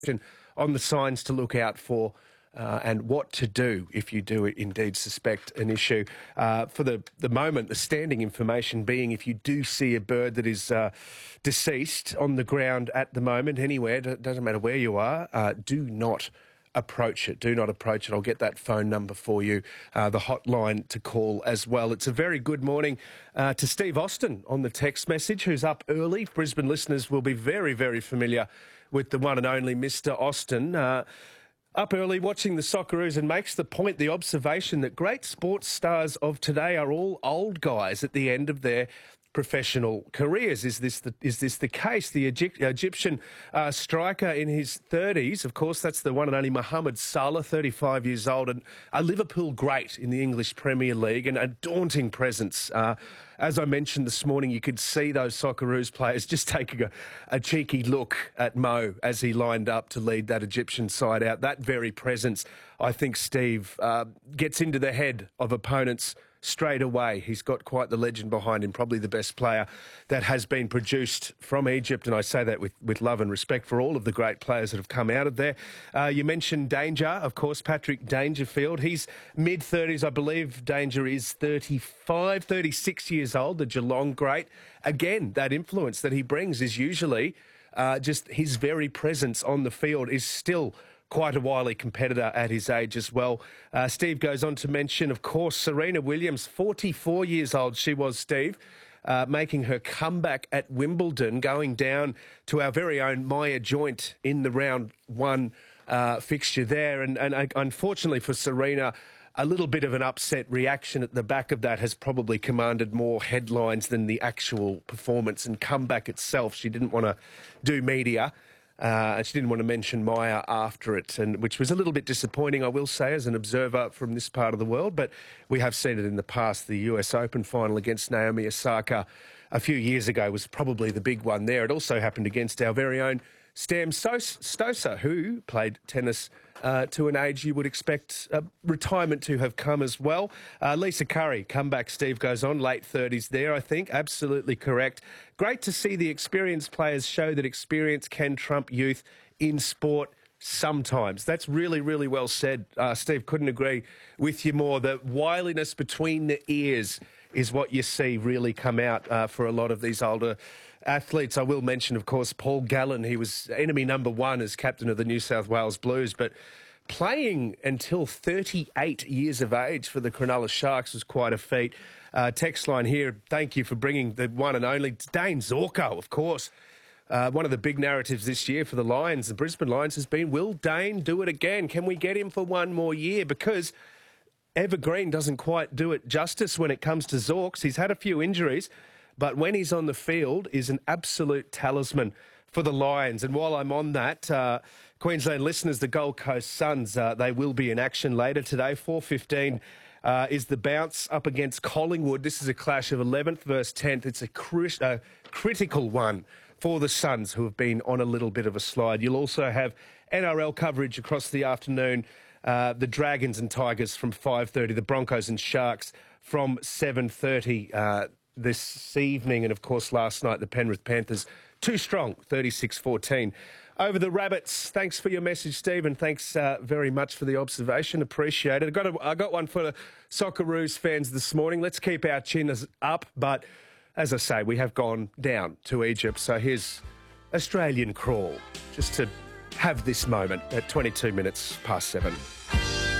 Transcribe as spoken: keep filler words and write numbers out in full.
on the signs to look out for uh, and what to do if you do indeed suspect an issue. Uh, for the, the moment, the standing information being if you do see a bird that is uh, deceased on the ground at the moment, anywhere, it doesn't matter where you are, uh, do not approach it. Do not approach it. I'll get that phone number for you, uh, the hotline to call as well. It's a very good morning uh, to Steve Austin on the text message, who's up early. Brisbane listeners will be very, very familiar with the one and only Mister Austin. Uh, up early watching the Socceroos, and makes the point, the observation that great sports stars of today are all old guys at the end of their professional careers. Is this the, is this the case? The Egypt, Egyptian uh, striker in his thirties, of course, that's the one and only Mohamed Salah, thirty-five years old, and a Liverpool great in the English Premier League, and a daunting presence. Uh, as I mentioned this morning, you could see those Socceroos players just taking a, a cheeky look at Mo as he lined up to lead that Egyptian side out. That very presence, I think, Steve, uh, gets into the head of opponents straight away. He's got quite the legend behind him, probably the best player that has been produced from Egypt, and I say that with, with love and respect for all of the great players that have come out of there. Uh, you mentioned Danger, of course, Patrick Dangerfield. He's mid-thirties, I believe. Danger is thirty-five, thirty-six years old, the Geelong great. Again, that influence that he brings is usually uh, just his very presence on the field is still quite a wily competitor at his age as well. Uh, Steve goes on to mention, of course, Serena Williams, forty-four years old she was, Steve, uh, making her comeback at Wimbledon, going down to our very own Maya Joint in the round one uh, fixture there. And, and uh, unfortunately for Serena, a little bit of an upset reaction at the back of that has probably commanded more headlines than the actual performance and comeback itself. She didn't want to do media. Uh, and she didn't want to mention Maya after it, and which was a little bit disappointing, I will say, as an observer from this part of the world. But we have seen it in the past. The U S Open final against Naomi Osaka a few years ago was probably the big one there. It also happened against our very own Stam Stosur, who played tennis uh, to an age you would expect uh, retirement to have come as well. Uh, Lisa Curry, comeback, Steve goes on, late thirties there, I think. Absolutely correct. Great to see the experienced players show that experience can trump youth in sport sometimes. That's really, really well said, uh, Steve. Couldn't agree with you more. The wiliness between the ears is what you see really come out uh, for a lot of these older athletes. I will mention, of course, Paul Gallen. He was enemy number one as captain of the New South Wales Blues, but playing until thirty-eight years of age for the Cronulla Sharks was quite a feat. Uh, text line here, thank you for bringing the one and only Dane Zorko, of course. Uh, one of the big narratives this year for the Lions, the Brisbane Lions, has been, will Dane do it again? Can we get him for one more year? Because Evergreen doesn't quite do it justice when it comes to Zorks. He's had a few injuries, but when he's on the field is an absolute talisman for the Lions. And while I'm on that, uh, Queensland listeners, the Gold Coast Suns, uh, they will be in action later today. four fifteen uh, is the bounce up against Collingwood. This is a clash of eleventh versus tenth. It's a, cri- a critical one for the Suns, who have been on a little bit of a slide. You'll also have N R L coverage across the afternoon. Uh, the Dragons and Tigers from five thirty, the Broncos and Sharks from seven thirty uh, this evening. And, of course, last night, the Penrith Panthers, too strong, thirty-six fourteen. Over the Rabbits, thanks for your message, Steve, and thanks uh, very much for the observation. Appreciate it. I got, a, I got one for the Socceroos fans this morning. Let's keep our chins up, but as I say, we have gone down to Egypt. So here's Australian Crawl, just to have this moment at twenty-two minutes past seven.